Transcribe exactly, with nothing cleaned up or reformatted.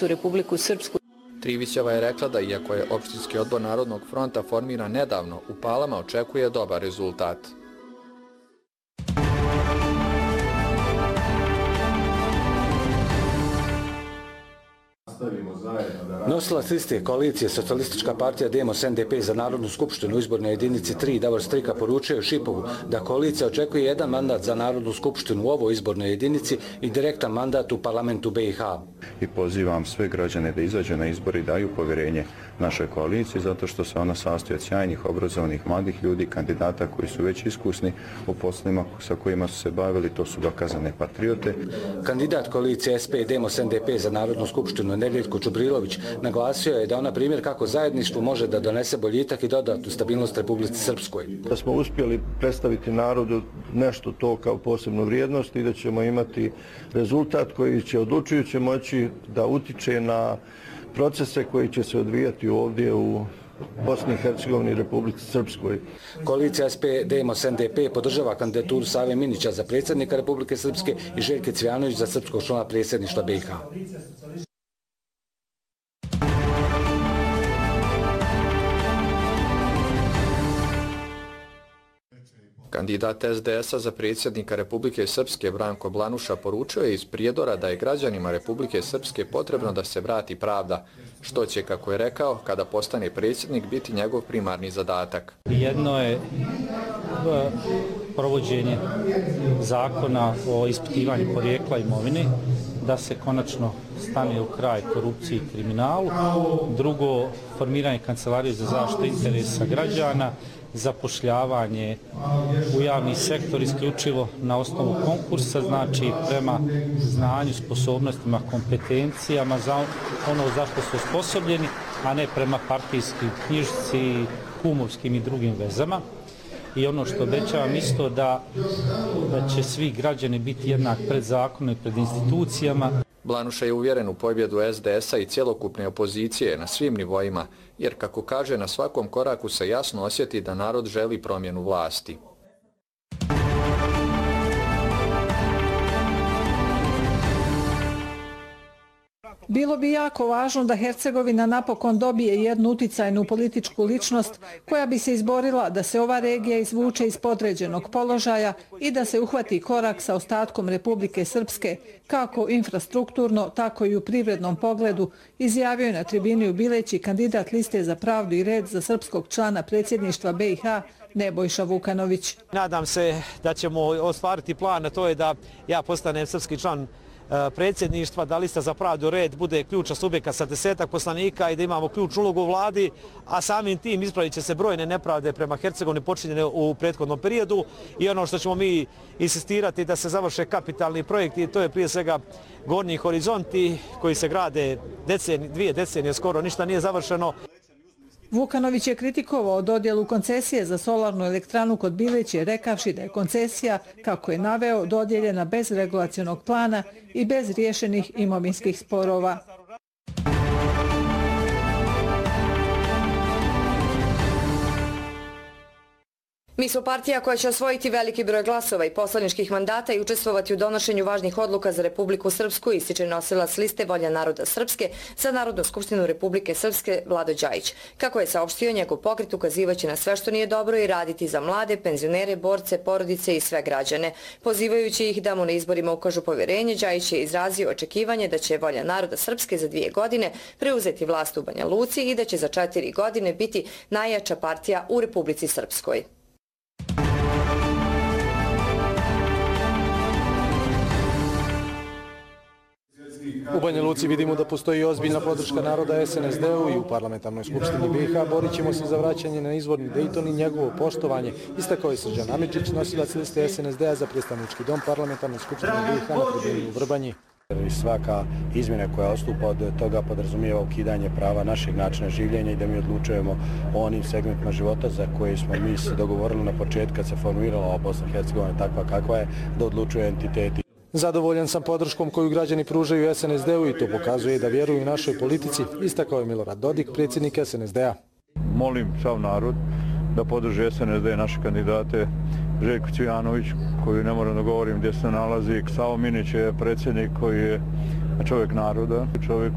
su Republiku Srpsku. Trivićeva je rekla da iako je opštinski odbor Narodnog fronta formiran nedavno, u Palama očekuje dobar rezultat. Nosilac liste koalicije Socijalistička partija Demos N D P za Narodnu skupštinu u izbornoj jedinici tri Davor Strika poručio Šipovu da koalicija očekuje jedan mandat za Narodnu skupštinu u ovoj izbornoj jedinici i direktan mandat u parlamentu B i H. I pozivam sve građane da izađu na izbor i daju povjerenje našoj koaliciji zato što se ona sastoji od sjajnih, obrazovanih, mladih ljudi, kandidata koji su već iskusni u poslovima sa kojima su se bavili, to su dokazane patriote. Kandidat koalicije S P Demos N D P za Narodnu skupštinu Nedjeljko Čubrilović naglasio je da ona primjer kako zajedništvo može da donese boljitak i dodatnu stabilnost Republici Srpskoj. Da smo uspjeli predstaviti narodu nešto to kao posebnu vrijednost i da ćemo imati rezultat koji će odlučujuće moći da utiče na procese koji će se odvijati ovdje u Bosni i Hercegovini i Republici Srpskoj. Koalicija S P Demos N D P podržava kandidaturu Save Minića za predsjednika Republike Srpske i Željke Cvijanović za srpskog člana predsjedništva B i H. Kandidat S D S-a za predsjednika Republike Srpske Branko Blanuša poručio je iz Prijedora da je građanima Republike Srpske potrebno da se vrati pravda, što će, kako je rekao, kada postane predsjednik biti njegov primarni zadatak. Jedno je provođenje zakona o ispitivanju porijekla imovine, da se konačno stane u kraj korupciji i kriminalu. Drugo, formiranje kancelarije za zaštitu interesa građana, zapošljavanje u javni sektor isključivo na osnovu konkursa, znači prema znanju, sposobnostima, kompetencijama za ono zašto su osposobljeni, a ne prema partijskim knjižici, kumovskim i drugim vezama. I ono što obećavam isto da, da će svi građani biti jednak pred zakonom i pred institucijama. Blanuša je uvjeren u pobjedu S D S-a i cjelokupne opozicije na svim nivoima, jer kako kaže, na svakom koraku se jasno osjeti da narod želi promjenu vlasti. Bilo bi jako važno da Hercegovina napokon dobije jednu uticajnu političku ličnost koja bi se izborila da se ova regija izvuče iz podređenog položaja i da se uhvati korak sa ostatkom Republike Srpske, kako infrastrukturno, tako i u privrednom pogledu, izjavio je na tribini u Bileći kandidat liste za pravdu i red za srpskog člana predsjedništva B i H Nebojša Vukanović. Nadam se da ćemo ostvariti plan, a to je da ja postanem srpski član predsjedništva, da lista za pravdu red bude ključna subjeka sa desetak poslanika i da imamo ključnu ulogu u vladi, a samim tim ispravit će se brojne nepravde prema Hercegovini počinjene u prethodnom periodu i ono što ćemo mi insistirati da se završe kapitalni projekti, to je prije svega Gornji horizonti koji se grade decenije, dvije decenije, skoro ništa nije završeno. Vukanović je kritikovao dodjelu koncesije za solarnu elektranu kod Bileće, rekavši da je koncesija, kako je naveo, dodjeljena bez regulacionog plana i bez riješenih imovinskih sporova. Mi smo partija koja će osvojiti veliki broj glasova i poslaničkih mandata i učestvovati u donošenju važnih odluka za Republiku Srpsku, ističe nosilac liste Volja naroda Srpske za Narodnu skupštinu Republike Srpske Vlado Đajić. Kako je saopštio, njegov pokret ukazivaće na sve što nije dobro i raditi za mlade, penzionere, borce, porodice i sve građane. Pozivajući ih da mu na izborima ukažu povjerenje, Đajić je izrazio očekivanje da će Volja naroda Srpske za dvije godine preuzeti vlast u Banja Luci i da će za četiri godine biti najjača partija u Republici Srpskoj. U Banja Luci vidimo da postoji ozbiljna podrška naroda S N S D-u i u parlamentarnoj skupštini B i H borit ćemo se za vraćanje na izvorni Dejton i njegovo poštovanje, istakao je Srđan Amidžić, nosilac liste S N S D-a za predstavnički dom parlamentarne skupštine B i H na tribini u Vrbanji. Svaka izmjena koja odstupa od toga podrazumijeva ukidanje prava našeg načina življenja i da mi odlučujemo o onim segmentima života za koje smo mi se dogovorili na početku kad se formirala Bosna i Hercegovina takva kakva je, da odlučuje entiteti. Zadovoljan sam podrškom koju građani pružaju S N S D-u i to pokazuje da vjeruju našoj politici, istakao je Milorad Dodik, predsjednik S N S D-a. Molim sav narod da podrži S N S D naše kandidate. Željko Cvijanović, koju ne moram da govorim gdje se nalazi, Savo Minić je predsjednik koji je čovjek naroda, čovjek